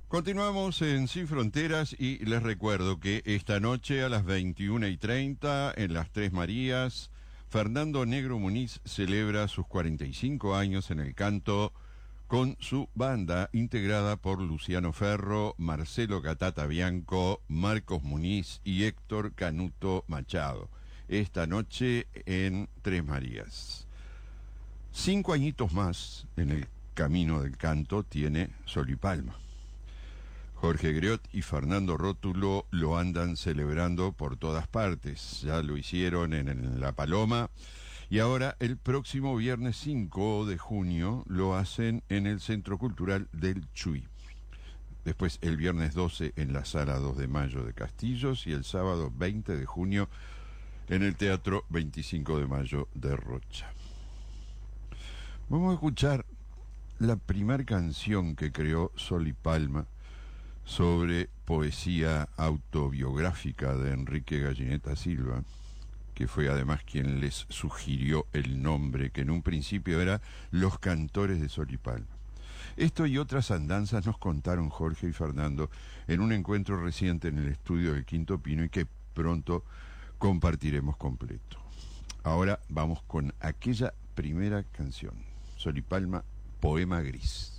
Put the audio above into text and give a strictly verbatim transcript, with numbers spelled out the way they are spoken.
Continuamos en Sin Fronteras y les recuerdo que esta noche a las veintiuna y treinta en las Tres Marías, Fernando Negro Muniz celebra sus cuarenta y cinco años en el canto con su banda integrada por Luciano Ferro, Marcelo Catata Bianco, Marcos Muniz y Héctor Canuto Machado. Esta noche en Tres Marías. Cinco añitos más en el camino del canto tiene Sol y Palma. Jorge Griot y Fernando Rótulo lo andan celebrando por todas partes. Ya lo hicieron en, en La Paloma y ahora el próximo viernes cinco de junio lo hacen en el Centro Cultural del Chuy. Después el viernes doce en la Sala dos de Mayo de Castillos y el sábado veinte de junio en el Teatro veinticinco de Mayo de Rocha. Vamos a escuchar la primera canción que creó Sol y Palma sobre poesía autobiográfica de Enrique Gallineta Silva, que fue además quien les sugirió el nombre, que en un principio era Los Cantores de Sol y Palma. Esto y otras andanzas nos contaron Jorge y Fernando en un encuentro reciente en el estudio del Quinto Pino y que pronto compartiremos completo. Ahora vamos con aquella primera canción, Sol y Palma, Poema Gris.